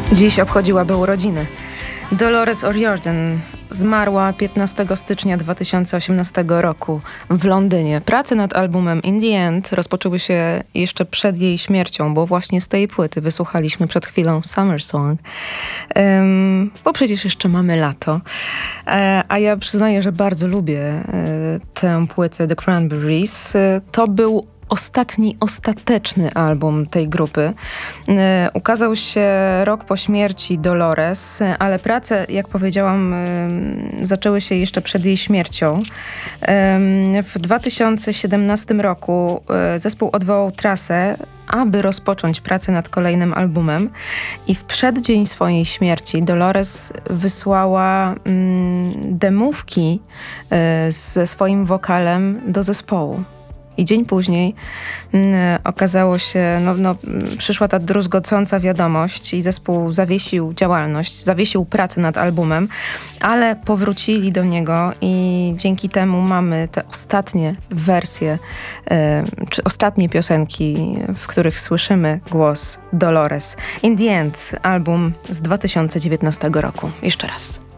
Dziś obchodziłaby urodziny. Dolores O'Riordan zmarła 15 stycznia 2018 roku w Londynie. Prace nad albumem In The End rozpoczęły się jeszcze przed jej śmiercią, bo właśnie z tej płyty wysłuchaliśmy przed chwilą Summer Song, bo przecież jeszcze mamy lato. A ja przyznaję, że bardzo lubię tę płytę The Cranberries. To był ostateczny album tej grupy. Ukazał się rok po śmierci Dolores, ale prace, jak powiedziałam, zaczęły się jeszcze przed jej śmiercią. W 2017 roku zespół odwołał trasę, aby rozpocząć pracę nad kolejnym albumem, i w przeddzień swojej śmierci Dolores wysłała demówki ze swoim wokalem do zespołu. I dzień później okazało się, przyszła ta druzgocąca wiadomość i zespół zawiesił działalność, zawiesił pracę nad albumem, ale powrócili do niego i dzięki temu mamy te ostatnie wersje, czy ostatnie piosenki, w których słyszymy głos Dolores. In The End, album z 2019 roku. Jeszcze raz.